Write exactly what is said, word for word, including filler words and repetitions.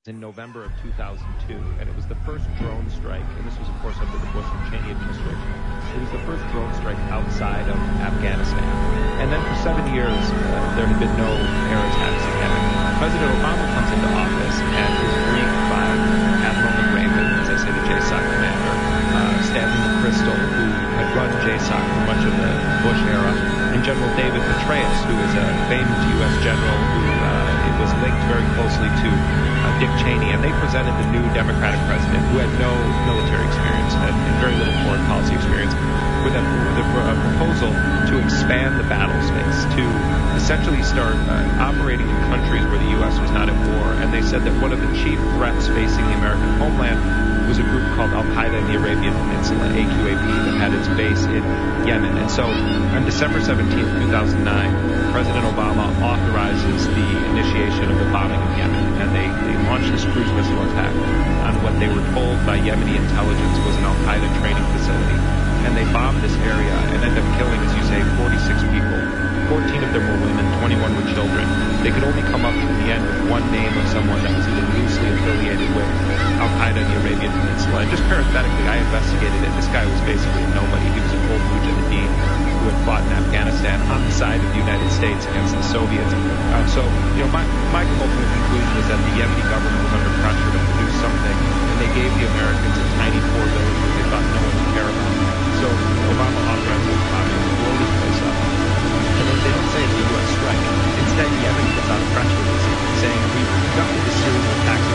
in November of two thousand two, and it was the first drone strike, and this was, of course, under the Bush and Cheney administration. It was the first drone strike outside of Afghanistan. And then for seven years, uh, there had been no air attacks again. President Obama comes into office and is briefed by Admiral McRaven, as I say, the J SOC commander, uh, Stanley McChrystal, who had run J SOC for much of the Bush era, and General David Petraeus, who is a famed U S general who uh, it was linked very closely to uh, Dick Cheney, and they presented the new Democratic president, who had no military experience and, and very little foreign policy experience, with a, with a, a proposal to expand the battle space, to essentially start uh, operating in countries where the U S was not at war. And they said that one of the chief threats facing the American homeland was a group called Al-Qaeda in the Arabian Peninsula, A Q A P, that had its base in Yemen. And so on December seventeenth, two thousand nine, President Obama authorizes the initiation of the bombing of Yemen, and they, they launched this cruise missile attack on what they were told by Yemeni intelligence was an Al-Qaeda training facility. And they bombed this area and ended up killing, as you say, forty-six people. fourteen of them were women, twenty-one were children. They could only come up in the end with one name of someone that was either loosely affiliated with Al-Qaeda in the Arabian Peninsula. And just parenthetically, I investigated it. This guy was basically nobody. He was a full mujahideen who had fought in Afghanistan on the side of the United States against the Soviets. Uh, so, you know, my, my ultimate conclusion is that the Yemeni government was under pressure to produce something, and they gave the Americans a